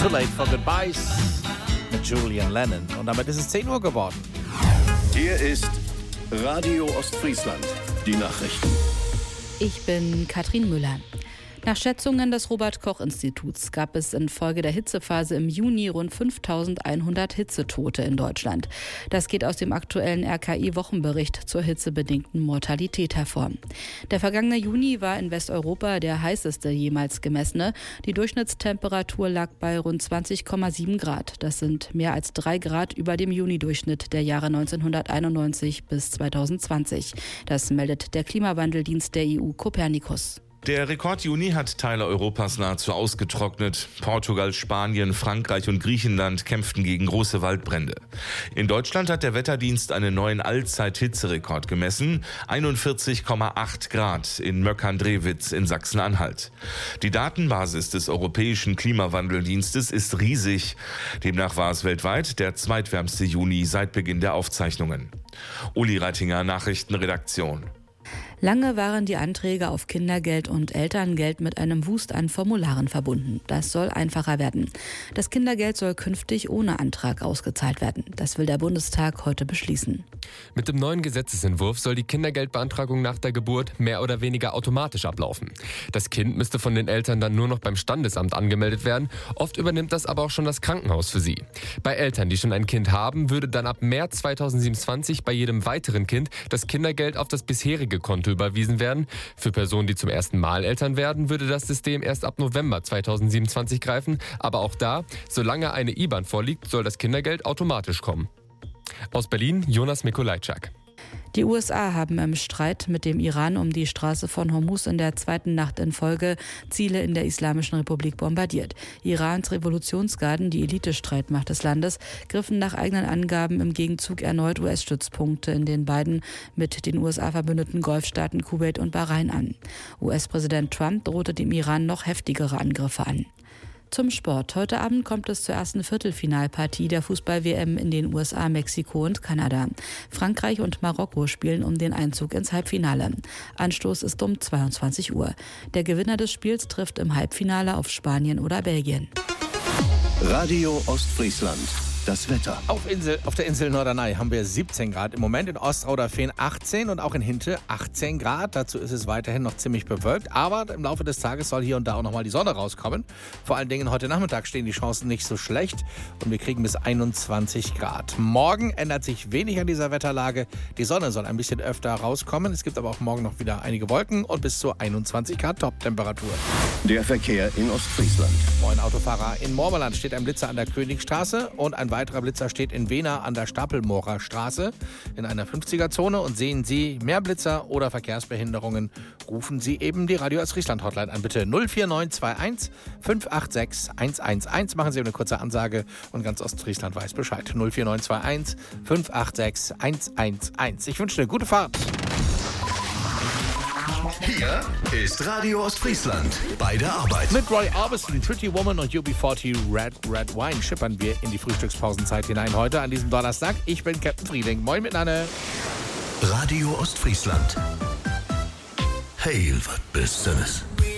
Too Late for Goodbyes mit Julian Lennon. Und damit ist es 10 Uhr geworden. Hier ist Radio Ostfriesland. Die Nachrichten. Ich bin Katrin Müller. Nach Schätzungen des Robert-Koch-Instituts gab es infolge der Hitzephase im Juni rund 5.100 Hitzetote in Deutschland. Das geht aus dem aktuellen RKI-Wochenbericht zur hitzebedingten Mortalität hervor. Der vergangene Juni war in Westeuropa der heißeste jemals gemessene. Die Durchschnittstemperatur lag bei rund 20,7 Grad. Das sind mehr als 3 Grad über dem Juni-Durchschnitt der Jahre 1991 bis 2020. Das meldet der Klimawandeldienst der EU Copernicus. Der Rekord-Juni hat Teile Europas nahezu ausgetrocknet. Portugal, Spanien, Frankreich und Griechenland kämpften gegen große Waldbrände. In Deutschland hat der Wetterdienst einen neuen Allzeit-Hitzerekord gemessen. 41,8 Grad in Möckern-Drewitz in Sachsen-Anhalt. Die Datenbasis des Europäischen Klimawandeldienstes ist riesig. Demnach war es weltweit der zweitwärmste Juni seit Beginn der Aufzeichnungen. Uli Reitinger, Nachrichtenredaktion. Lange waren die Anträge auf Kindergeld und Elterngeld mit einem Wust an Formularen verbunden. Das soll einfacher werden. Das Kindergeld soll künftig ohne Antrag ausgezahlt werden. Das will der Bundestag heute beschließen. Mit dem neuen Gesetzesentwurf soll die Kindergeldbeantragung nach der Geburt mehr oder weniger automatisch ablaufen. Das Kind müsste von den Eltern dann nur noch beim Standesamt angemeldet werden. Oft übernimmt das aber auch schon das Krankenhaus für sie. Bei Eltern, die schon ein Kind haben, würde dann ab März 2027 bei jedem weiteren Kind das Kindergeld auf das bisherige Konto überwiesen werden. Für Personen, die zum ersten Mal Eltern werden, würde das System erst ab November 2027 greifen. Aber auch da, solange eine IBAN vorliegt, soll das Kindergeld automatisch kommen. Aus Berlin, Jonas Mikolajczak. Die USA haben im Streit mit dem Iran um die Straße von Hormuz in der zweiten Nacht in Folge Ziele in der Islamischen Republik bombardiert. Irans Revolutionsgarden, die Elitestreitmacht des Landes, griffen nach eigenen Angaben im Gegenzug erneut US-Stützpunkte in den beiden mit den USA verbündeten Golfstaaten Kuwait und Bahrain an. US-Präsident Trump drohte dem Iran noch heftigere Angriffe an. Zum Sport. Heute Abend kommt es zur ersten Viertelfinalpartie der Fußball-WM in den USA, Mexiko und Kanada. Frankreich und Marokko spielen um den Einzug ins Halbfinale. Anstoß ist um 22 Uhr. Der Gewinner des Spiels trifft im Halbfinale auf Spanien oder Belgien. Radio Ostfriesland. Das Wetter. Auf der Insel Norderney haben wir 17 Grad im Moment, in Ostrauderfehn 18 und auch in Hinte 18 Grad. Dazu ist es weiterhin noch ziemlich bewölkt, aber im Laufe des Tages soll hier und da auch nochmal die Sonne rauskommen. Vor allen Dingen heute Nachmittag stehen die Chancen nicht so schlecht und wir kriegen bis 21 Grad. Morgen ändert sich wenig an dieser Wetterlage. Die Sonne soll ein bisschen öfter rauskommen. Es gibt aber auch morgen noch wieder einige Wolken und bis zu 21 Grad Toptemperatur. Der Verkehr in Ostfriesland. Moin Autofahrer. In Mormerland steht ein Blitzer an der Königstraße und ein weiterer Blitzer steht in Wehna an der Stapelmorer Straße in einer 50er-Zone. Und sehen Sie mehr Blitzer oder Verkehrsbehinderungen, rufen Sie eben die Radio Ostfriesland-Hotline an. Bitte 04921 586 111. Machen Sie eine kurze Ansage und ganz Ostfriesland weiß Bescheid. 04921 586 111. Ich wünsche eine gute Fahrt. Hier ist Radio Ostfriesland bei der Arbeit. Mit Roy Orbison, Pretty Woman und UB40 Red Wine schippern wir in die Frühstückspausenzeit hinein heute an diesem Donnerstag. Ich bin Captain Frieding. Moin miteinander. Radio Ostfriesland. Heil, wat bist du?